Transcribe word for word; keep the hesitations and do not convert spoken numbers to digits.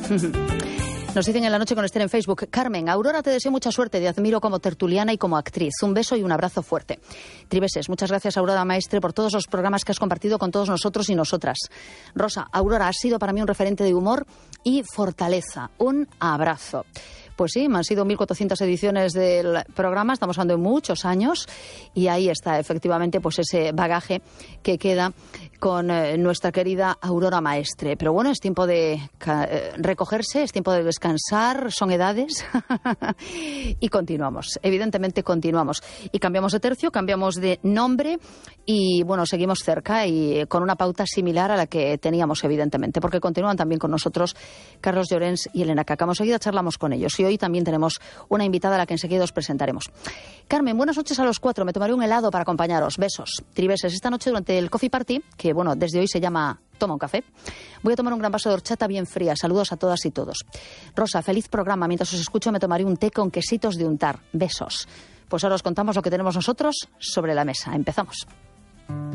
Nos dicen en la noche con Esther en Facebook: Carmen, Aurora, te deseo mucha suerte, te admiro como tertuliana y como actriz. Un beso y un abrazo fuerte. Tribeses, muchas gracias, Aurora Maestre, por todos los programas que has compartido con todos nosotros y nosotras. Rosa, Aurora, has sido para mí un referente de humor y fortaleza. Un abrazo. Pues sí, han sido mil cuatrocientas ediciones del programa, estamos hablando de muchos años, y ahí está efectivamente pues ese bagaje que queda con eh, nuestra querida Aurora Maestre. Pero bueno, es tiempo de eh, recogerse, es tiempo de descansar, son edades y continuamos, evidentemente continuamos. Y cambiamos de tercio, cambiamos de nombre y bueno, seguimos cerca y con una pauta similar a la que teníamos evidentemente, porque continúan también con nosotros Carlos Llorens y Elena Caca. Enseguida charlamos con ellos y hoy también tenemos una invitada a la que enseguida os presentaremos. Carmen, buenas noches a los cuatro. Me tomaré un helado para acompañaros. Besos. Tribeses, esta noche durante el Coffee Party, que bueno, desde hoy se llama Toma un café, voy a tomar un gran vaso de horchata bien fría. Saludos a todas y todos. Rosa, feliz programa. Mientras os escucho me tomaré un té con quesitos de untar. Besos. Pues ahora os contamos lo que tenemos nosotros sobre la mesa. Empezamos.